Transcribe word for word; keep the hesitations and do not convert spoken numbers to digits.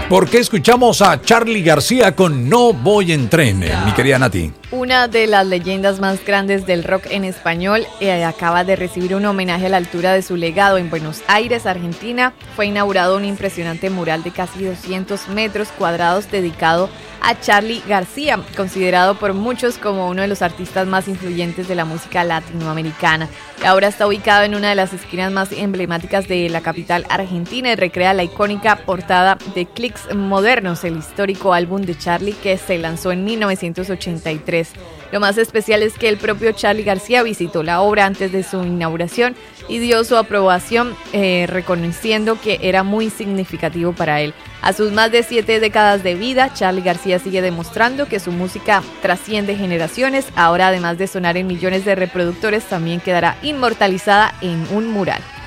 ¿Por qué escuchamos a Charly García con No voy en tren, mi querida Nati? Una de las leyendas más grandes del rock en español eh, acaba de recibir un homenaje a la altura de su legado en Buenos Aires, Argentina. Fue inaugurado un impresionante mural de casi doscientos metros cuadrados dedicado a Charly García, considerado por muchos como uno de los artistas más influyentes de la música latinoamericana. La obra está ubicada en una de las esquinas más emblemáticas de la capital argentina y recrea la icónica portada de Clicks Modernos, el histórico álbum de Charly que se lanzó en mil novecientos ochenta y tres. Lo más especial es que el propio Charly García visitó la obra antes de su inauguración y dio su aprobación, eh, reconociendo que era muy significativo para él. A sus más de siete décadas de vida, Charly García sigue demostrando que su música trasciende generaciones. Ahora, además de sonar en millones de reproductores, también quedará inmortalizada en un mural.